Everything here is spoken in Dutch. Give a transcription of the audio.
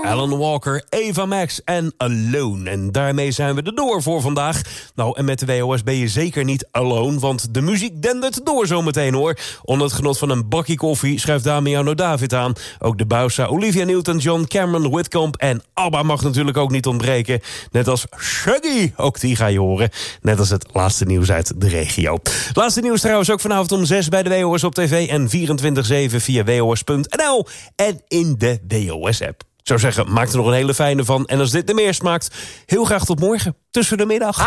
Alan Walker, Eva Max en Alone. En daarmee zijn we er door voor vandaag. Nou, en met de WOS ben je zeker niet alone, want de muziek dendert door zometeen hoor. Onder het genot van een bakje koffie schuift Damiano David aan. Ook de Bausa, Olivia Newton-John, Cameron Whitcomb en ABBA mag natuurlijk ook niet ontbreken. Net als Shaggy, ook die ga je horen. Net als het laatste nieuws uit de regio. Laatste nieuws trouwens ook vanavond om 6 bij de WOS op tv en 24/7 via WOS.nl en in de WOS-app. Ik zou zeggen, maak er nog een hele fijne van. En als dit de meer smaakt, heel graag tot morgen, tussen de middag.